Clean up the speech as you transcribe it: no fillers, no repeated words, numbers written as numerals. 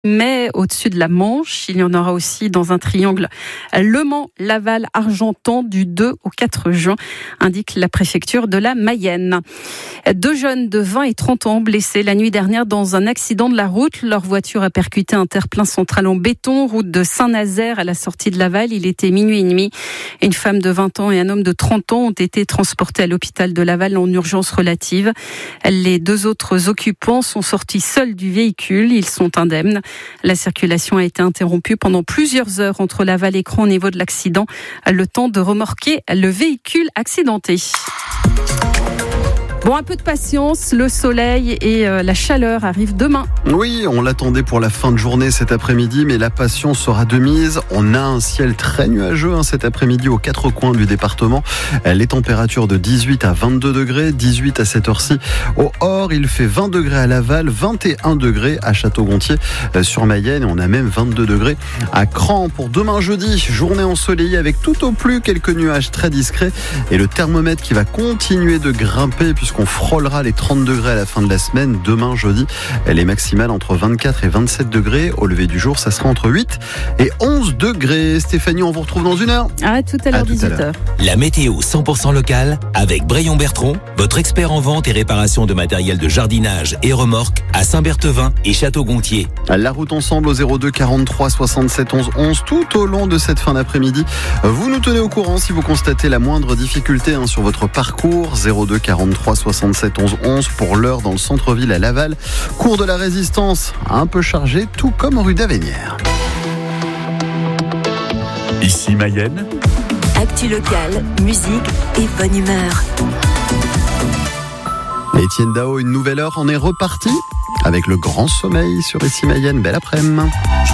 Mais au-dessus de la Manche, il y en aura aussi dans un triangle Le Mans, Laval, Argentan du 2 au 4 juin, indique la préfecture de la Mayenne. 2 jeunes de 20 et 30 ans blessés la nuit dernière dans un accident de la route. Leur voiture a percuté un terre-plein central en béton, route de Saint-Nazaire à la sortie de Laval. Il était minuit et demi. Une femme de 20 ans et un homme de 30 ans ont été transportés à l'hôpital de Laval en urgence relative. Les 2 autres occupants sont sortis seuls du véhicule. Ils sont indemnes. La circulation a été interrompue pendant plusieurs heures entre Laval et Cron au niveau de l'accident, le temps de remorquer le véhicule accidenté. Bon, un peu de patience, le soleil et la chaleur arrivent demain. Oui, on l'attendait pour la fin de journée cet après-midi, mais la patience sera de mise. On a un ciel très nuageux cet après-midi aux 4 coins du département. Les températures de 18 à 22 degrés, 18 à cette heure-ci. Au Hors, il fait 20 degrés à Laval, 21 degrés à Château-Gontier sur Mayenne. On a même 22 degrés à Cran pour demain jeudi. Journée ensoleillée avec tout au plus quelques nuages très discrets et le thermomètre qui va continuer de grimper puisqu'on frôlera les 30 degrés à la fin de la semaine. Demain jeudi, elle est maximale entre 24 et 27 degrés. Au lever du jour, ça sera entre 8 et 11 degrés. Stéphanie, on vous retrouve dans une heure. Tout à l'heure, 18h. La météo 100% locale avec Brayon Bertrand, votre expert en vente et réparation de matériel de jardinage et remorque à Saint-Berthevin et Château-Gontier. La route ensemble au 02 43 67 11 11 tout au long de cette fin d'après-midi. Vous nous tenez au courant si vous constatez la moindre difficulté sur votre parcours. 02 43 67 11 11 pour l'heure dans le centre-ville à Laval. Cours de la Résistance un peu chargé, tout comme rue d'Avenières. Ici Mayenne. Actu locale, musique et bonne humeur. Étienne Dao, une nouvelle heure, on est reparti avec le grand sommeil sur Ici Mayenne. Belle après-midi.